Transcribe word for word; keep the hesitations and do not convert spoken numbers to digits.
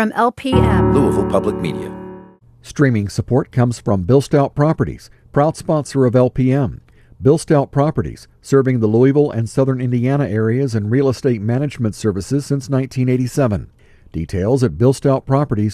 from L P M. Louisville Public Media. Streaming support comes from Bill Stout Properties, proud sponsor of L P M. Bill Stout Properties, serving the Louisville and southern Indiana areas in real estate management services since nineteen eighty-seven. Details at bill stout properties